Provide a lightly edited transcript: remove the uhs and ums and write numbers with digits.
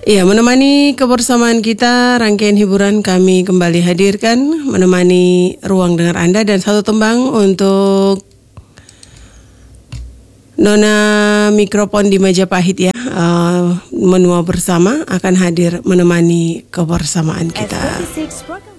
Iya, menemani kebersamaan kita, rangkaian hiburan kami kembali hadirkan, menemani ruang dengar Anda, dan satu tembang untuk Nona Mikrofon di Majapahit ya. Menua bersama akan hadir menemani kebersamaan kita.